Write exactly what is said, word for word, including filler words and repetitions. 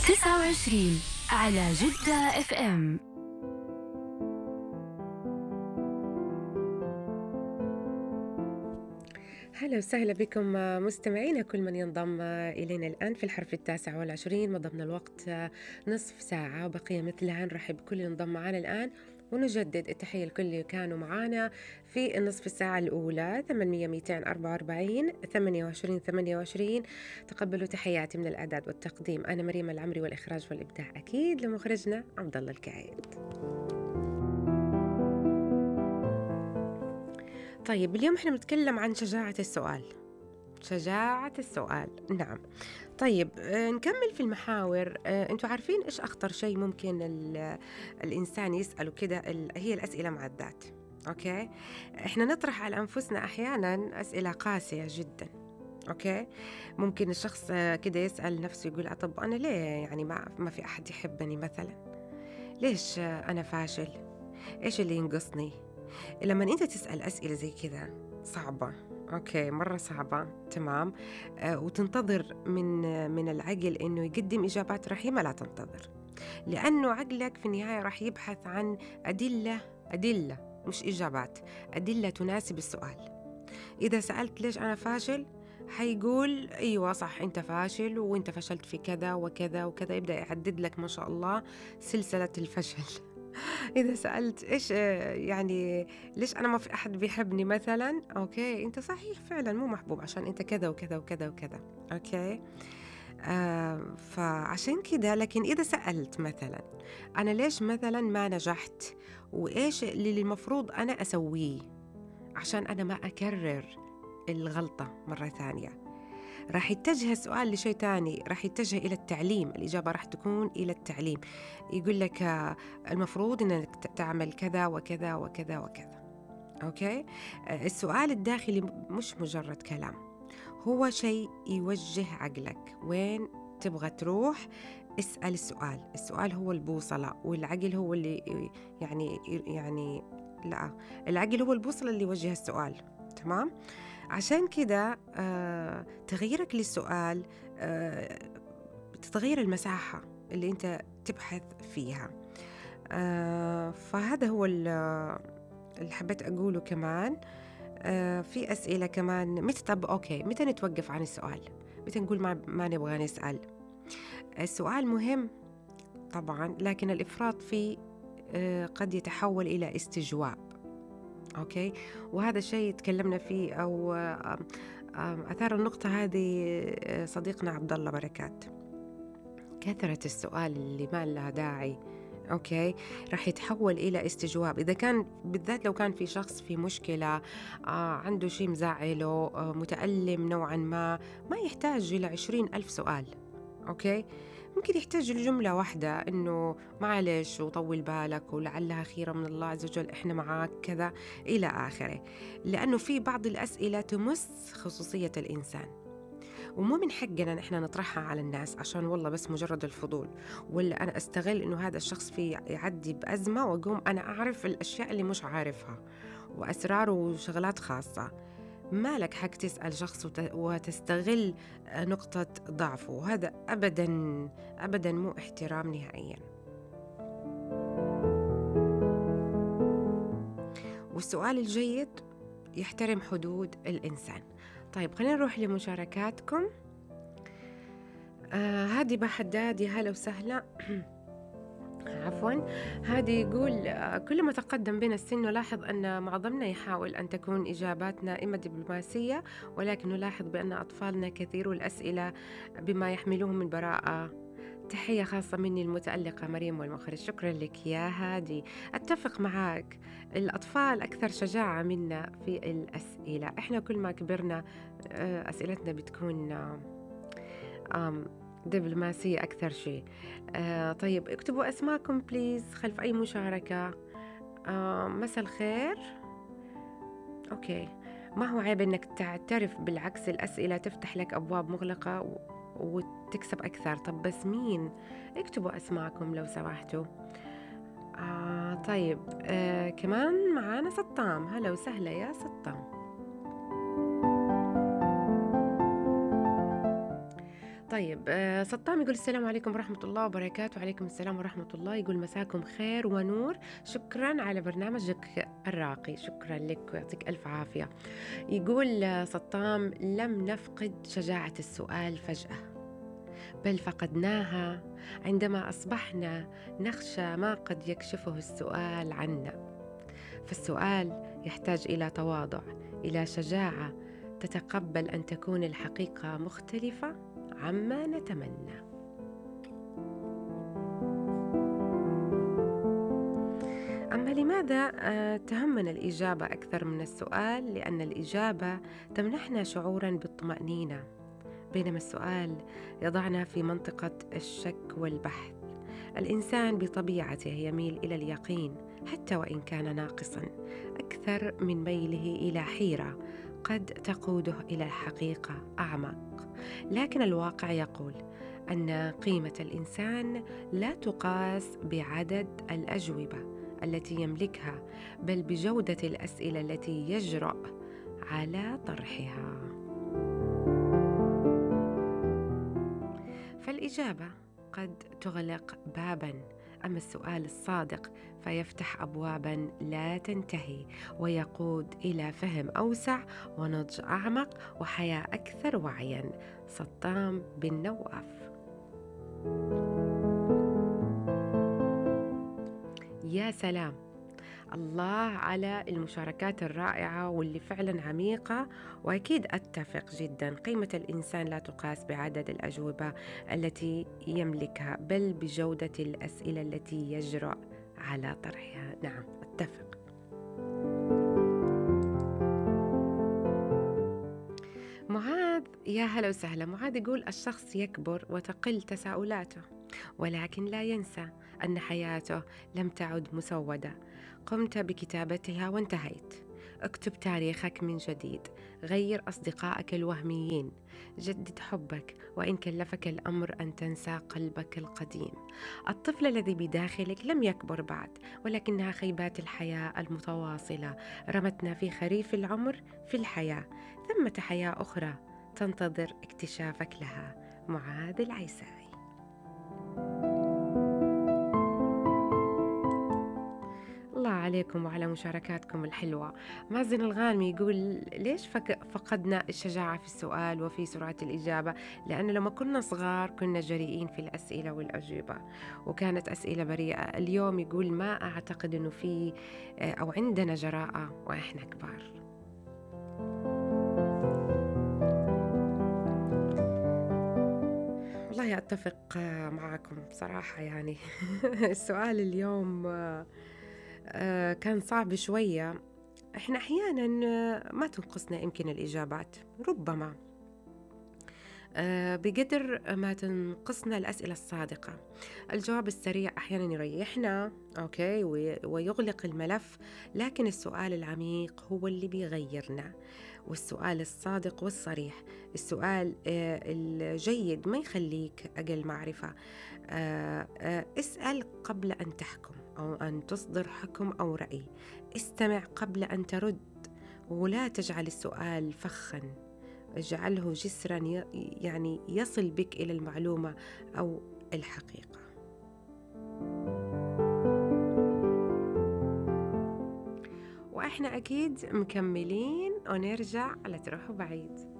تسعة وعشرين على جدة اف ام. هلا وسهلا بكم مستمعينا، كل من ينضم إلينا الآن في الحرف التاسع والعشرين. مضمنا الوقت نصف ساعة وبقية مثلها. نرحب بكل اللي انضم معنا الآن ونجدد التحية لكل اللي كانوا معنا في النصف الساعة الأولى. ثمانمية مئتين أربعة وأربعين ثمانية وعشرين ثمانية وعشرين. تقبلوا تحياتي من الإعداد والتقديم، أنا مريم العمري، والإخراج والإبداع أكيد لمخرجنا عبد الله الكعيد. طيب اليوم احنا بنتكلم عن شجاعة السؤال. شجاعة السؤال، نعم. طيب آه نكمل في المحاور. آه انتوا عارفين ايش اخطر شيء ممكن الانسان يسأله كده؟ هي الاسئلة مع الذات. اوكي، احنا نطرح على انفسنا احيانا اسئلة قاسية جدا. اوكي، ممكن الشخص آه كده يسأل نفسه يقول طب انا ليه يعني ما, ما في احد يحبني مثلا؟ ليش آه انا فاشل؟ ايش اللي ينقصني؟ لما أنت تسأل أسئلة زي كذا صعبة، أوكي مرة صعبة، تمام، آه وتنتظر من آه من العقل إنه يقدم إجابات رحيمة، لا تنتظر، لأنه عقلك في النهاية راح يبحث عن أدلة أدلة مش إجابات، أدلة تناسب السؤال. إذا سألت ليش أنا فاشل، حيقول أيوة صح أنت فاشل وأنت فشلت في كذا وكذا وكذا، يبدأ يعدد لك ما شاء الله سلسلة الفشل. إذا سألت إيش يعني ليش أنا ما في أحد بيحبني مثلا، أوكي أنت صحيح فعلا مو محبوب عشان أنت كذا وكذا وكذا وكذا. أوكي آه فعشان كذا، لكن إذا سألت مثلا أنا ليش مثلا ما نجحت وإيش اللي المفروض أنا أسويه عشان أنا ما أكرر الغلطة مرة ثانية، راح يتجه السؤال لشيء تاني، راح يتجه إلى التعليم. الإجابة راح تكون إلى التعليم. يقول لك المفروض أنك تعمل كذا وكذا وكذا وكذا. أوكي، السؤال الداخلي مش مجرد كلام، هو شيء يوجه عقلك وين تبغى تروح. اسأل السؤال، السؤال هو البوصلة، والعقل هو اللي يعني يعني لا العقل هو البوصلة اللي يوجه السؤال، تمام. عشان كده آه تغييرك للسؤال آه تتغير المساحة اللي انت تبحث فيها. آه فهذا هو اللي حبيت أقوله. كمان آه في أسئلة كمان، متى طب أوكي متى نتوقف عن السؤال؟ متى نقول ما, ما نبغى نسأل؟ السؤال مهم طبعا، لكن الإفراط فيه آه قد يتحول إلى استجواب. أوكي، وهذا الشيء تكلمنا فيه أو أثار النقطة هذه صديقنا عبد الله بركات. كثرة السؤال اللي ما لها داعي أوكي راح يتحول إلى استجواب. إذا كان بالذات لو كان في شخص في مشكلة آه عنده شيء مزعله آه متألم نوعا ما، ما يحتاج إلى عشرين ألف سؤال. أوكي، ممكن يحتاج الجملة واحدة إنه معلش وطول بالك ولعلها خيرة من الله عز وجل، إحنا معاك كذا إلى آخره. لأنه في بعض الأسئلة تمس خصوصية الإنسان، ومو من حقنا نحن نطرحها على الناس عشان والله بس مجرد الفضول، ولا أنا أستغل إنه هذا الشخص في يعدي بأزمة وأقوم أنا أعرف الأشياء اللي مش عارفها وأسراره وشغلات خاصة. ما لك حق تسأل شخص وتستغل نقطة ضعفه، وهذا أبداً أبداً مو احترام نهائياً. والسؤال الجيد يحترم حدود الإنسان. طيب خلينا نروح لمشاركاتكم. آه هادي بحدادي، هلا وسهلا. عفوا، هذه يقول كل ما تقدم بنا السن نلاحظ أن معظمنا يحاول أن تكون إجاباتنا إما دبلوماسية، ولكن نلاحظ بأن أطفالنا كثير الأسئلة بما يحملوه من براءة. تحية خاصة مني المتألقة مريم والمخرج. شكرا لك يا هادي، أتفق معك، الأطفال أكثر شجاعة منا في الأسئلة. إحنا كل ما كبرنا أسئلتنا بتكون دبلوماسية أكثر شيء. آه طيب اكتبوا أسماءكم بليز خلف أي مشاركة. آه مساء الخير. أوكي، ما هو عيب إنك تعترف، بالعكس الأسئلة تفتح لك أبواب مغلقة و... وتكسب أكثر. طب بس مين؟ اكتبوا أسماءكم لو سمحتوا. آه طيب آه كمان معانا سطام، هلا وسهلا يا سطام. طيب آه، سطام يقول السلام عليكم ورحمة الله وبركاته. وعليكم السلام ورحمة الله. يقول مساكم خير ونور، شكرا على برنامجك الراقي. شكرا لك ويعطيك ألف عافية. يقول آه، سطام: لم نفقد شجاعة السؤال فجأة، بل فقدناها عندما أصبحنا نخشى ما قد يكشفه السؤال عنا. فالسؤال يحتاج إلى تواضع، إلى شجاعة تتقبل أن تكون الحقيقة مختلفة عما نتمنى. أما لماذا آه، تهمنا الإجابة أكثر من السؤال؟ لأن الإجابة تمنحنا شعوراً بالطمأنينة، بينما السؤال يضعنا في منطقة الشك والبحث. الإنسان بطبيعته يميل إلى اليقين حتى وإن كان ناقصاً، أكثر من ميله إلى حيرة قد تقوده إلى الحقيقة أعمق. لكن الواقع يقول أن قيمة الإنسان لا تقاس بعدد الأجوبة التي يملكها، بل بجودة الأسئلة التي يجرؤ على طرحها. فالإجابة قد تغلق باباً، أما السؤال الصادق فيفتح أبواباً لا تنتهي، ويقود إلى فهم أوسع ونضج أعمق وحياة أكثر وعياً. سطام بن نواف. يا سلام، الله على المشاركات الرائعة واللي فعلا عميقة. وأكيد أتفق جدا، قيمة الإنسان لا تقاس بعدد الأجوبة التي يملكها، بل بجودة الأسئلة التي يجرؤ على طرحها. نعم أتفق. معاذ، يا هلا وسهلا. معاذ يقول: الشخص يكبر وتقل تساؤلاته، ولكن لا ينسى أن حياته لم تعد مسودة. قمت بكتابتها وانتهيت. اكتب تاريخك من جديد، غير أصدقائك الوهميين، جدد حبك وإن كلفك الأمر أن تنسى قلبك القديم. الطفل الذي بداخلك لم يكبر بعد، ولكنها خيبات الحياة المتواصلة رمتنا في خريف العمر في الحياة. ثمة حياة أخرى تنتظر اكتشافك لها. معاذ العيساوي. الله عليكم وعلى مشاركاتكم الحلوة. مازن الغانمي يقول: ليش فك- فقدنا الشجاعة في السؤال وفي سرعة الإجابة؟ لأن لما كنا صغار كنا جريئين في الأسئلة والأجوبة، وكانت أسئلة بريئة. اليوم يقول: ما أعتقد أنه في آه، أو عندنا جراءة وإحنا كبار. والله أتفق آه، معكم بصراحة. يعني السؤال اليوم آه، آه، كان صعب شوية. إحنا أحياناً آه، ما تنقصنا يمكن الإجابات، ربما آه، بقدر ما تنقصنا الأسئلة الصادقة. الجواب السريع أحياناً يريحنا، أوكي، وي- ويغلق الملف، لكن السؤال العميق هو اللي بيغيرنا. والسؤال الصادق والصريح، السؤال آه، الجيد ما يخليك أقل معرفة. آه، آه، اسأل قبل أن تحكم أو أن تصدر حكم أو رأي. استمع قبل أن ترد، ولا تجعل السؤال فخاً، اجعله جسراً ي- يعني يصل بك إلى المعلومة أو الحقيقة. وإحنا أكيد مكملين ونرجع، لا تروحوا بعيد.